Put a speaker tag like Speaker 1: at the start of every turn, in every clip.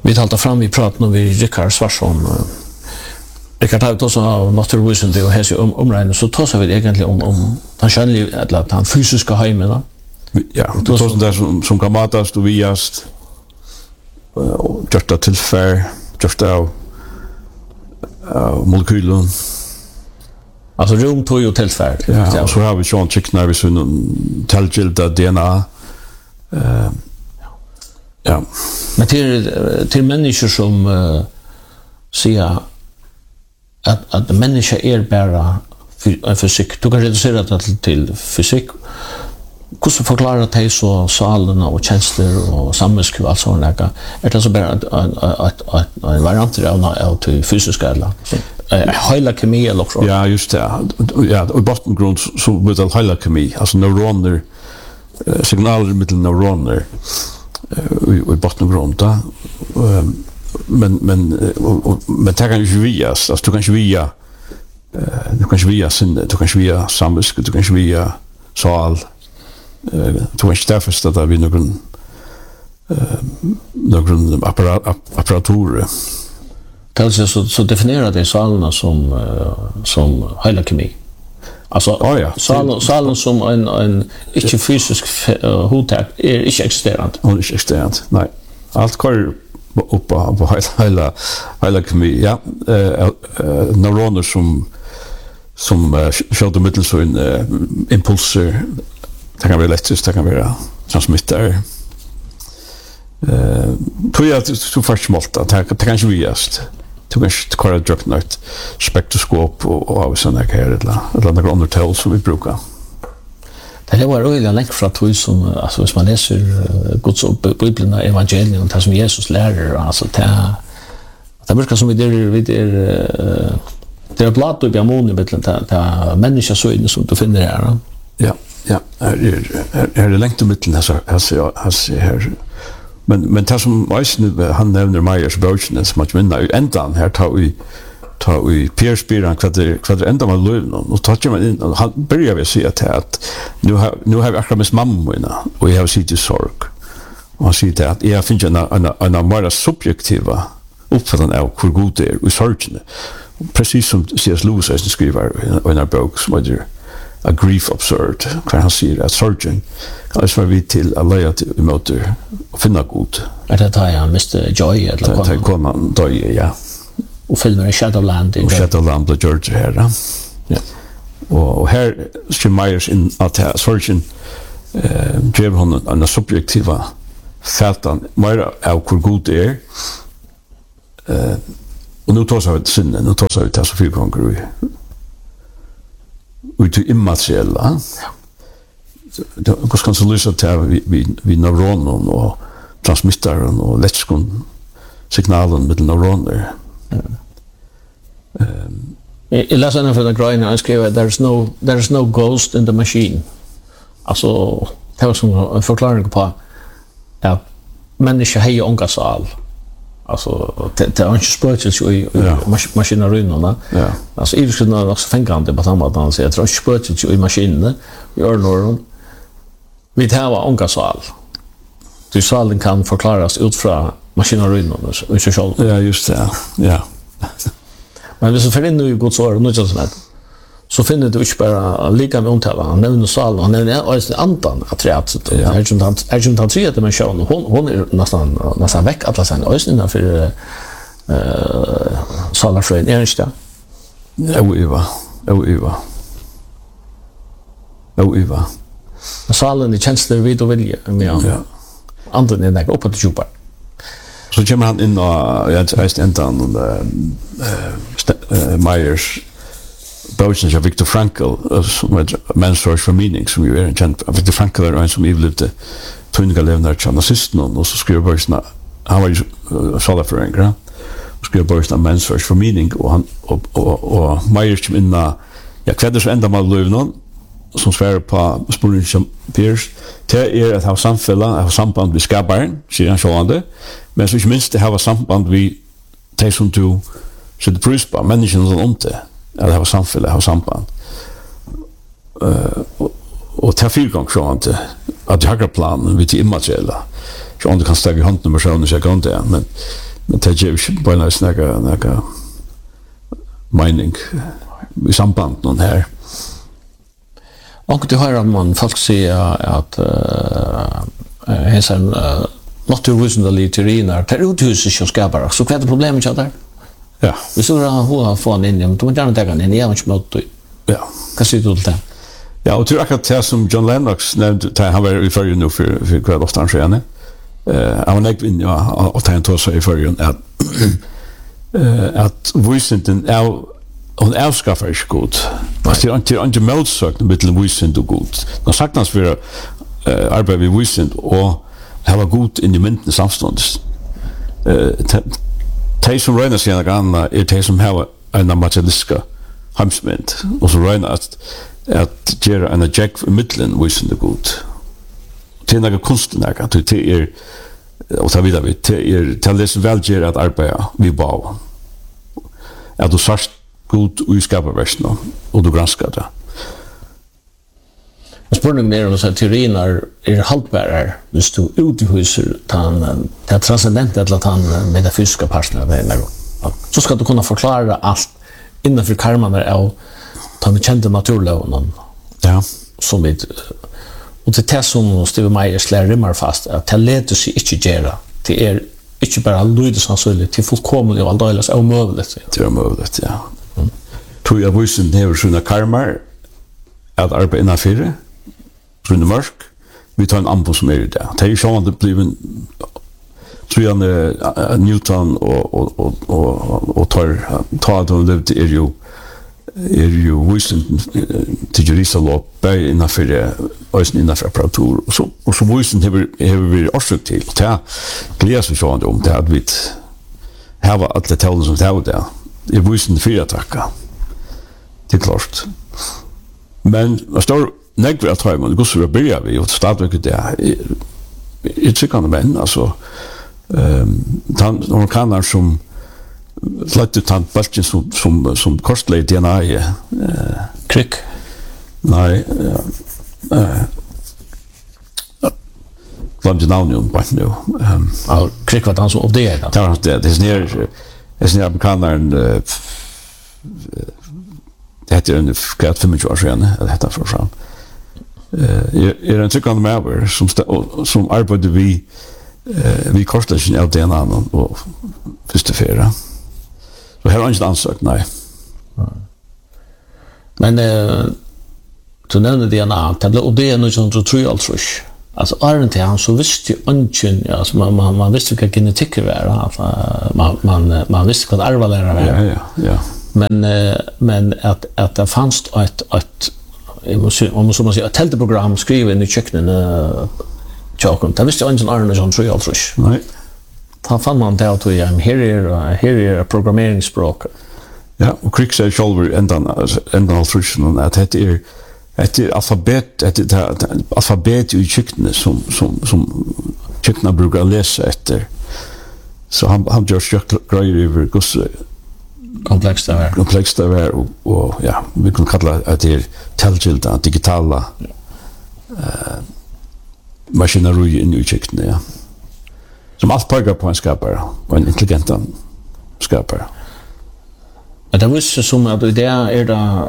Speaker 1: Vi talte fram i praten om vi Rikard Svarsson. Rikard har också av naturvisande och hälsa omregning, så tar vi egentligen om den känliga eller den fysiska heimen.
Speaker 2: Ja, det är sånt där som kan matas och viast. Och just att tillfär, just av molekylen.
Speaker 1: Alltså rum tog ju tillfär.
Speaker 2: Ja, och så har vi sån chicknar vi så tillgilda DNA. Ja.
Speaker 1: Men till människor som säger att människa är bara fysik. Du kan reducera det till fysik. Hur förklarar det så salen och känslor och samhällsku och allt sånt där? Är det så bara en variant av till fysiska eller? Hela kemi eller också?
Speaker 2: Ja, just det. Ja, och bottengrund så med det hela kemi, alltså neuroner, signaler mellan neuroner i bottengrund då. Men det kan ju vias, alltså du kan ju via sinne, du kan via samhällsku, du kan via sal. Du kan inte därför stötta vid någon apparatur.
Speaker 1: Så definierar det salarna som hela kemi. Alltså salen som en inte fysisk hotag är inte existerande.
Speaker 2: Hon är inte existerande, nej. Allt kvar upp på hela kemi, ja. Neuroner som skjuter mittel så en impulser. Det kan vara elektriskt, det kan vara transmitter. Tror jag att du faktiskt måste, det kan inte viast. Du kan inte klara druckna ett spektroskop och av sådana här eller några undertal som vi brukar.
Speaker 1: Det var öliga länk från att som, alltså hvis man läser Guds Bibeln och evangelien och det som Jesus lär, alltså det brukar som det är blad och biamon i Bibeln, det är människosyn som du finner här.
Speaker 2: Ja. Ja, är det längt mitten här. Men det som han nämner Meyers bögen som att vinna i ändan här tar vi Pierspiran kvad ända man löven och tar man in och han börjar vi se att nu har vi akkurat med mamma och jag har sitt i sorg. Och han säger att jag finner en mer subjektiva uppfattning av hur god det är i sorgen. Precis som C.S. Lewis skriver i en bok som heter A Grief Absurd, kan han säger att sorgen kan vara vid till att leja till emot och finna god.
Speaker 1: Är det här Mr. Joy eller
Speaker 2: vad? Det kommer han döje, ja.
Speaker 1: Och filmer i Shadowland.
Speaker 2: Och Shadowland och George här. Ja. Och här skriver Myers in att sorgen drev honom en subjektiva fältan mer av hur god det är. Och nu tar vi synden, nu tar vi till Sofie Konkur ut till immateriella. Hur ska man så lysa till vid neuronen och transmittaren och elektriskon signalen med neuroner.
Speaker 1: Jag läser en för den grejen och skriver there's no ghost in the machine. Alltså det var som en förklaring på att människor har ju ångasal. Alltså det är inte spökelse i maskinerierna. Ja. Alltså i vilket är också fängande på samma sätt säger att det är inte spökelse i maskinerna i örnåren. Vi tar ångasal. Så salen kan förklaras ut från maskinerierna och så själv.
Speaker 2: Ja, just det. Ja.
Speaker 1: Men hvis du får inn i Guds ord, så finner du ikke bare lika med omtale. Han nevner salen, han nevner også andan av treet. Er ikke den tredje dimensjonen. Hun er nesten vekk alle sine øyne for salarfrøyen. Er det ikke det?
Speaker 2: Øyva.
Speaker 1: Salen er kjensler vid og vilje. Anden er ikke oppe til djupere.
Speaker 2: Så kommer han inn og ändan Myers bøgen av Viktor Frankl som Man's Search for Meaning som jo en kjent. Viktor Frankl en som ivlevde tunga levnar til nazisten og så skriver bøgen han var jo salafrøynger og skriver bøgen av Man's Search for Meaning og Myers kommer inn hva det så enda med løvnen som svarer på spørsmålet som Piers det at ha samfellet, ha samband med skaparen, sier han sjående, men så ikke minst det ha samband med de som du setter pris på, menneskene som det, at ha samfellet, ha samband. Og ta fyrgang sjående, at du har planen ved det immaterielle. Sjående kan steg i hånden med sjående, så jeg kan det, Men det ger ikke bare några mening i samband med den här.
Speaker 1: Och du hör om man folk säger att hesa naturvisande litteriner tar uthuset som skapar. Så vad är problemet där?
Speaker 2: Ja.
Speaker 1: Vi så har få en in, men du måste gärna ta den in igen och mot.
Speaker 2: Ja.
Speaker 1: Vad säger du till det?
Speaker 2: Ja, och tror akkurat det som John Lennox nämnde, han var i förrjun nu för kvart ofta han skjene. Han var in och ta en tåsa i förrjun att vysinten hon avskaffar ikke god. Det er ikke motsøkende mellom vysind og god. Nå sagtens for arbeid ved vysind og hava god inn i myndene samståndes. De som røyner seg en annan de som hava en materialistiska hamsmynd og som røyner at gjøre en jack i myndelen vysind og god. Det er noe kunsten og ta videre vi, det er det som velger at arbeide vi bau. At du sarst god og i skaparversen og du granskar det.
Speaker 1: Spørningen er om at teorien haltbærer hvis du uthuser det transcendente eller den metafysiska parten. Så skal du kunna forklare alt innenfor karmene av den kjente naturloven.
Speaker 2: Ja.
Speaker 1: Som vi, og til det som Steve Meyer slår rimmer fast, at det leder seg ikke gjøre. Det er ikke bare lydesannsynlig, det er fullkomlig og aldeles omøvelig.
Speaker 2: Det er omøvelig, ja. Tror jeg vysen hever sånne karmar at arbeid innenfyrir, sånne mørk, vi tar en anbo som i det. Det er jo sånn at det blir tror jeg Newton og tar at hun levde er jo vysen til Jerusalem, bare innenfyrir, øysen innenfyrir apparatur, og så vysen hever vi årsøk til. Og det gleder seg sånn om det at vi hever alle talen som det er det. Det er vysen til fyratakka. Det är klart. Men jag står negver att ha, men det går så att börja vi och stadigt det är tyckande män, alltså amerikaner som släppte tant bulten som kostade DNA
Speaker 1: Crick.
Speaker 2: Nej. Glömde namnet på nu.
Speaker 1: Crick var han som av det.
Speaker 2: Det är snär amerikaner det heter en kvart 25 år sedan, eller heter för fram. Är en tyckande mäver som arbetar vi korslägen av DNA och första färra. Så här har inte ansökt, nej.
Speaker 1: Men du nämnde DNA, och det är nog som du tror alltså. Alltså Arne till han så visste ju ungen, alltså man visste vilka genetiker var, man visste vad arvlära var.
Speaker 2: Ja.
Speaker 1: Men att det fanns ett om så man säger ett teleprogram skrivet i köknen chocken. Det visste ingen Arne John tror jag.
Speaker 2: Nej.
Speaker 1: Ta fann man det att här är programmeringsspråk.
Speaker 2: Ja, och Crick säger själv ändan alltruschen att det är alfabet i köknen som köknen brukar läsa efter. Så han gör grejer över gosse
Speaker 1: komplext det är
Speaker 2: och ja, vi kan kalla att det är tellgilda digitala maskineri in i köknen, ja. Som allt pågår på en skapare, på en intelligent skapare.
Speaker 1: Men det visste som att det är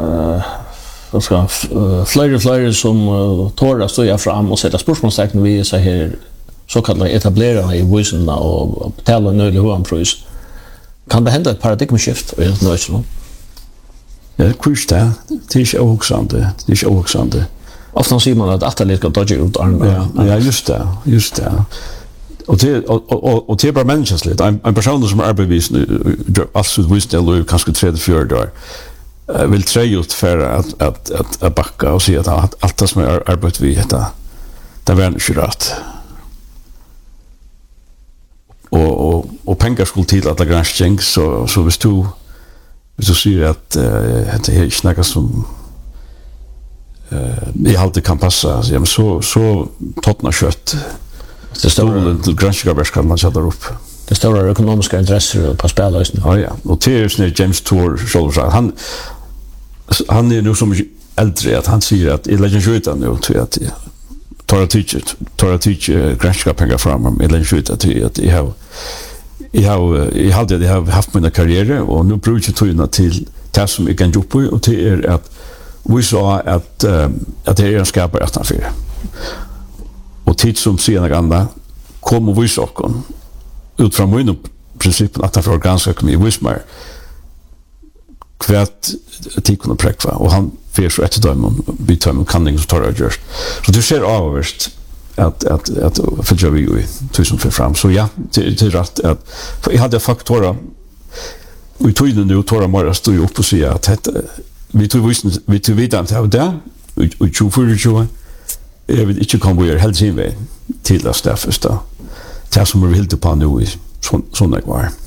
Speaker 1: flera som tårar stå fram och sätta spörsmålstecken vid så här så kallade etablerare i vysen och betala en nöjlig huanpris. Kan det hända ett paradigmskift i ett nöjsland?
Speaker 2: Ja, kvist det. Det är inte oaxande.
Speaker 1: Ofta säger man att det är lite dodgy ut armen.
Speaker 2: Ja, just det. Och det är bara människosligt. En person som arbetar alltså visst eller kanske 3-4 år vill träja ut för att backa och se att allt det som är arbetat vid det är inte rätt. Och pengar skulle till att granskning så visst du ser att det är snacka som i alltid kan passa så så tottna kött. Det står till granskningsarbete kan man sätta upp.
Speaker 1: Det stora ekonomiska intresser på spellösningen.
Speaker 2: Ja. Och det är James Tour själv han är nu som äldre att han säger att i Legend Shooter nu tror jag att tar att teach granskningspengar fram i Legend Shooter till att jag hade det har haft mina karriär och nu brukar jag tydna till det som jag kan jobba på och det är att vi sa att det är en skapare att han fyra. Och tid som senare andra kom och visa oss ut från min principen att han får ganska kom i vismar kvärt tikon och präkva och han för så ett dömon vi tar med kanning så tar jag just så du ser avvärst att för vi ju tusen för fram så ja till rätt att jag hade faktorer vi tog den nu tar man stod ju upp och säga att vi tog vidare till det och 24 jag vet inte kom vi helt sin väg till att stäffas då. Det som vi vill på nu i sån där var.